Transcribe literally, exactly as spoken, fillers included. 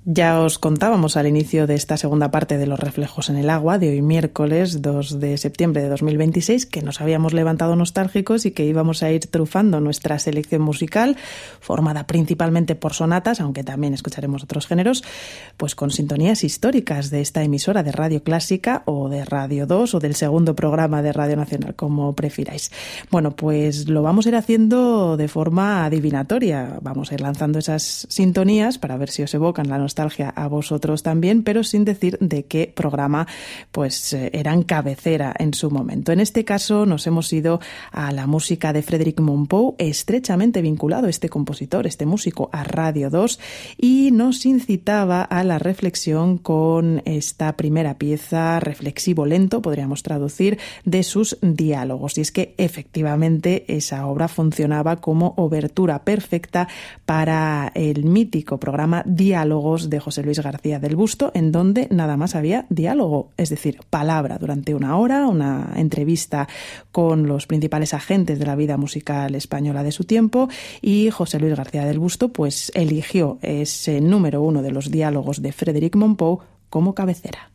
Ya os contábamos al inicio de esta segunda parte de Los reflejos en el agua, de hoy miércoles dos de septiembre de dos mil veintiséis, que nos habíamos levantado nostálgicos y que íbamos a ir trufando nuestra selección musical, formada principalmente por sonatas, aunque también escucharemos otros géneros, pues con sintonías históricas de esta emisora de Radio Clásica o de Radio dos o del segundo programa de Radio Nacional, como prefiráis. Bueno, pues lo vamos a ir haciendo de forma adivinatoria. Vamos a ir lanzando esas sintonías para ver si os evocan la nostalgia nostalgia a vosotros también, pero sin decir de qué programa pues eh, eran cabecera en su momento. En este caso nos hemos ido a la música de Frédéric Mompou, estrechamente vinculado este compositor, este músico, a Radio dos, y nos incitaba a la reflexión con esta primera pieza, reflexivo lento, podríamos traducir, de sus diálogos. Y es que efectivamente esa obra funcionaba como obertura perfecta para el mítico programa Diálogos de José Luis García del Busto, en donde nada más había diálogo, es decir, palabra durante una hora, una entrevista con los principales agentes de la vida musical española de su tiempo, y José Luis García del Busto pues eligió ese número uno de los diálogos de Frédéric Mompou como cabecera.